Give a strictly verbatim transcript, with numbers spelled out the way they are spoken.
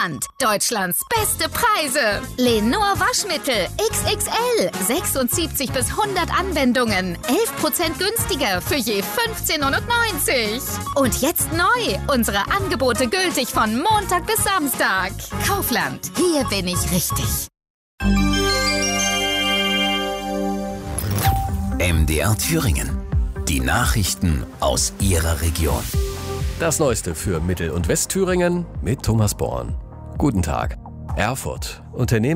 Kaufland. Deutschlands beste Preise. Lenor Waschmittel X X L. sechsundsiebzig bis hundert Anwendungen. elf Prozent günstiger für je fünfzehn neunundneunzig. Und jetzt neu. Unsere Angebote gültig von Montag bis Samstag. Kaufland. Hier bin ich richtig. M D R Thüringen. Die Nachrichten aus Ihrer Region. Das Neueste für Mittel- und Westthüringen mit Thomas Born. Guten Tag. Erfurt. Unternehmen